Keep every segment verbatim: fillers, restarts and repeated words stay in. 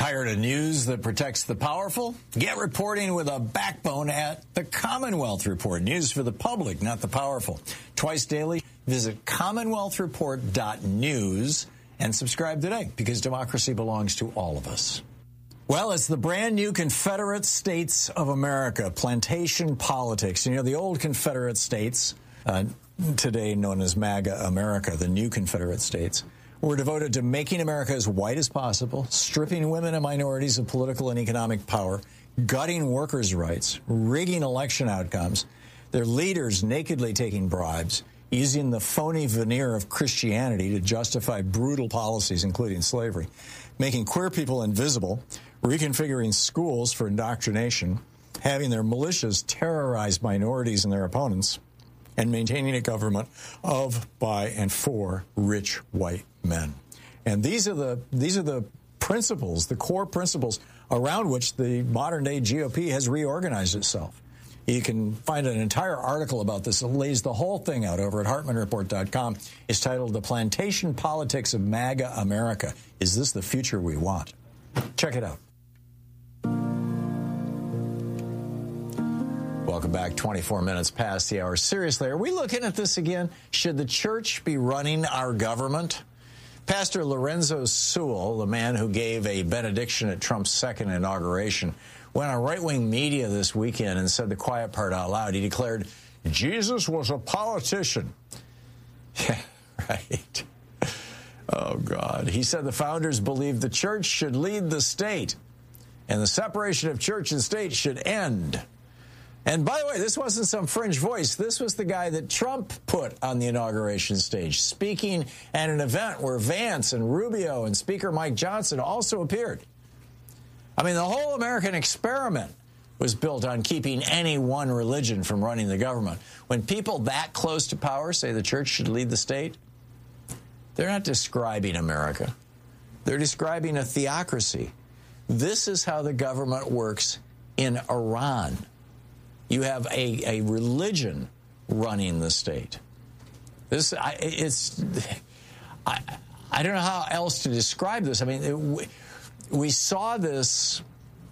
Tired of news that protects the powerful? Get reporting with a backbone at the Commonwealth Report. News for the public, not the powerful. Twice daily, visit commonwealth report dot news and subscribe today, because democracy belongs to all of us. Well, it's the brand new Confederate States of America, plantation politics. You know, the old Confederate States, uh, today known as MAGA America, the new Confederate States, were devoted to making America as white as possible, stripping women and minorities of political and economic power, gutting workers' rights, rigging election outcomes, their leaders nakedly taking bribes, using the phony veneer of Christianity to justify brutal policies, including slavery, making queer people invisible, reconfiguring schools for indoctrination, having their militias terrorize minorities and their opponents, and maintaining a government of, by, and for rich white men. And these are the these are the principles, the core principles around which the modern-day G O P has reorganized itself. You can find an entire article about this that lays the whole thing out over at hartman report dot com. It's titled "The Plantation Politics of MAGA America. Is this the future we want?" Check it out. Welcome back. twenty-four minutes past the hour. Seriously, are we looking at this again? Should the church be running our government? Pastor Lorenzo Sewell, the man who gave a benediction at Trump's second inauguration, went on right-wing media this weekend and said the quiet part out loud. He declared, Jesus was a politician. Yeah, right. Oh, God. He said the founders believed the church should lead the state, and the separation of church and state should end. And by the way, this wasn't some fringe voice. This was the guy that Trump put on the inauguration stage, speaking at an event where Vance and Rubio and Speaker Mike Johnson also appeared. I mean, the whole American experiment was built on keeping any one religion from running the government. When people that close to power say the church should lead the state, they're not describing America. They're describing a theocracy. This is how the government works in Iran. You have a, a religion running the state. This, I, it's, I, I don't know how else to describe this. I mean, it, we, we saw this,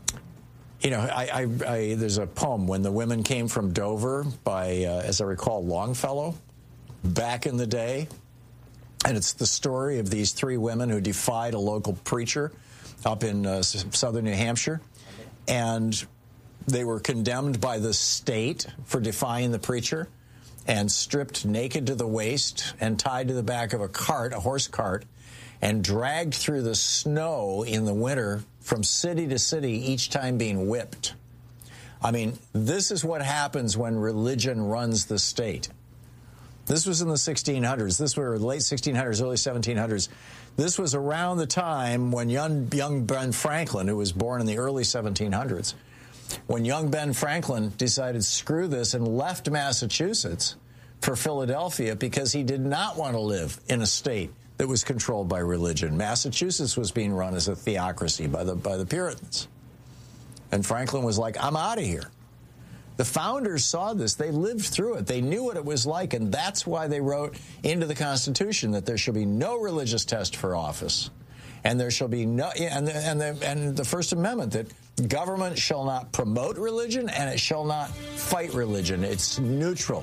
you know, I, I, I, there's a poem, When the Women Came from Dover, by, uh, as I recall, Longfellow, back in the day. And it's the story of these three women who defied a local preacher up in uh, southern New Hampshire. And they were condemned by the state for defying the preacher and stripped naked to the waist and tied to the back of a cart, a horse cart, and dragged through the snow in the winter from city to city, each time being whipped. I mean, this is what happens when religion runs the state. This was in the sixteen hundreds. This was late sixteen hundreds, early seventeen hundreds. This was around the time when young, young Ben Franklin, who was born in the early seventeen hundreds, when young Ben Franklin decided, screw this, and left Massachusetts for Philadelphia because he did not want to live in a state that was controlled by religion. Massachusetts was being run as a theocracy by the, by the Puritans. And Franklin was like, I'm out of here. The founders saw this. They lived through it. They knew what it was like, and that's why they wrote into the Constitution that there shall be no religious test for office. And there shall be no, and the, and the, and the First Amendment, that government shall not promote religion and it shall not fight religion. It's neutral.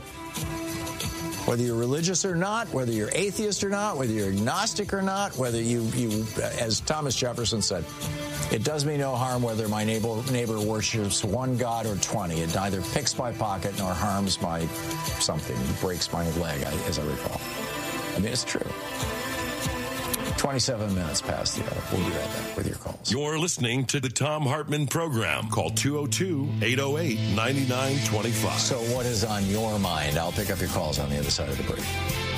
Whether you're religious or not, whether you're atheist or not, whether you're agnostic or not, whether you, you as Thomas Jefferson said, it does me no harm whether my neighbor, neighbor worships one God or twenty. It neither picks my pocket nor harms my something, breaks my leg, as I recall. I mean, it's true. twenty-seven minutes past the hour. We'll be right back with your calls. You're listening to the Thom Hartmann Program. Call two oh two, eight oh eight, nine nine two five. So what is on your mind? I'll pick up your calls on the other side of the break.